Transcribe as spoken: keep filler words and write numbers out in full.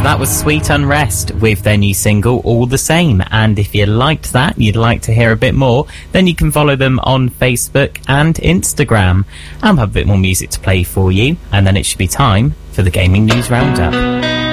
that was Sweet Unrest with their new single, All the Same. And if you liked that and you'd like to hear a bit more, then you can follow them on Facebook and Instagram. I'll have a bit more music to play for you, and then it should be time for the Gaming News Roundup.